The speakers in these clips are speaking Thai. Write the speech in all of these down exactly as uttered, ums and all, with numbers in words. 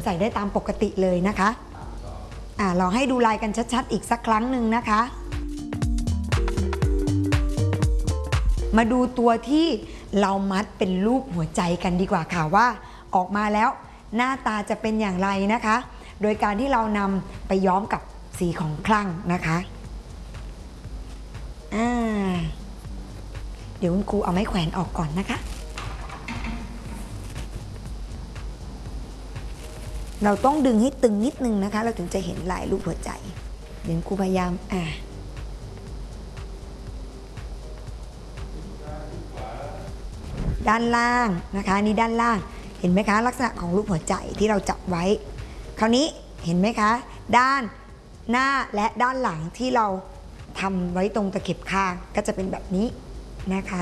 ใส่ได้ตามปกติเลยนะคะอ่าเราให้ดูลายกันชัดๆอีกสักครั้งหนึ่งนะคะมาดูตัวที่เรามัดเป็นรูปหัวใจกันดีกว่าค่ะว่าออกมาแล้วหน้าตาจะเป็นอย่างไรนะคะโดยการที่เรานำไปย้อมกับสีของคลั่งนะคะอ่าเดี๋ยวคุณครูเอาไม้แขวนออกก่อนนะคะเราต้องดึงให้ตึงนิดนึงนะคะเราถึงจะเห็นลายรูปหัวใจเดี๋ยวครูพยายามอ่าด้านล่างนะคะนี่ด้านล่างเห็นไหมคะลักษณะของรูปหัวใจที่เราจับไว้คราวนี้เห็นไหมคะด้านหน้าและด้านหลังที่เราทำไว้ตรงตะเข็บข้างก็จะเป็นแบบนี้นะคะ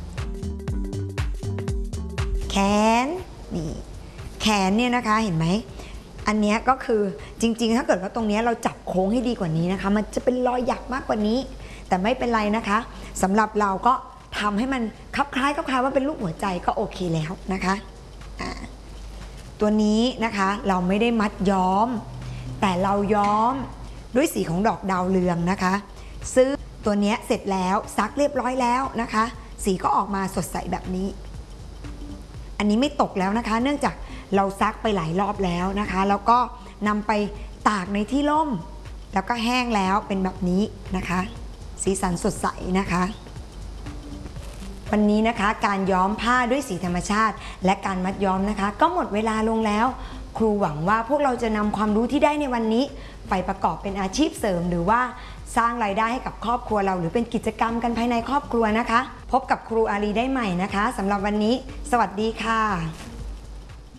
แขนนี่แขนเนี่ยนะคะเห็นไหมอันนี้ก็คือจริงๆถ้าเกิดว่าตรงนี้เราจับโค้งให้ดีกว่านี้นะคะมันจะเป็นรอยหยักมากกว่านี้แต่ไม่เป็นไรนะคะสำหรับเราก็ทำให้มันคลับคล้ายคลับคล้ายว่าเป็นรูปหัวใจก็โอเคแล้วนะคะตัวนี้นะคะเราไม่ได้มัดย้อมแต่เราย้อมด้วยสีของดอกดาวเรืองนะคะซึ่งตัวนี้เสร็จแล้วซักเรียบร้อยแล้วนะคะสีก็ออกมาสดใสแบบนี้อันนี้ไม่ตกแล้วนะคะเนื่องจากเราซักไปหลายรอบแล้วนะคะแล้วก็นำไปตากในที่ร่มแล้วก็แห้งแล้วเป็นแบบนี้นะคะสีสันสดใสนะคะวันนี้นะคะการย้อมผ้าด้วยสีธรรมชาติและการมัดย้อมนะคะก็หมดเวลาลงแล้วครูหวังว่าพวกเราจะนำความรู้ที่ได้ในวันนี้ไปประกอบเป็นอาชีพเสริมหรือว่าสร้างรายได้ให้กับครอบครัวเราหรือเป็นกิจกรรมกันภายในครอบครัวนะคะพบกับครูอารีได้ใหม่นะคะสำหรับวันนี้สวัสดีค่ะ